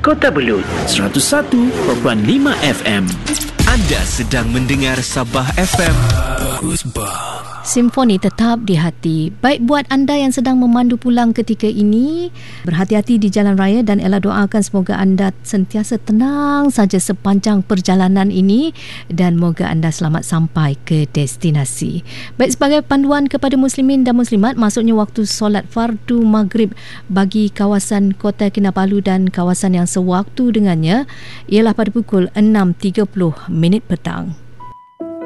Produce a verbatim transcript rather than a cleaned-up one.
Kota Belud seratus satu perpuluhan lima F M. Anda sedang mendengar Sabah F M. Bagus bah. Simfoni tetap di hati. Baik buat anda yang sedang memandu pulang ketika ini, berhati-hati di jalan raya dan Ella doakan semoga anda sentiasa tenang saja sepanjang perjalanan ini dan moga anda selamat sampai ke destinasi. Baik, sebagai panduan kepada muslimin dan muslimat, masuknya waktu solat fardu maghrib bagi kawasan Kota Kinabalu dan kawasan yang sewaktu dengannya ialah pada pukul enam tiga puluh minit petang.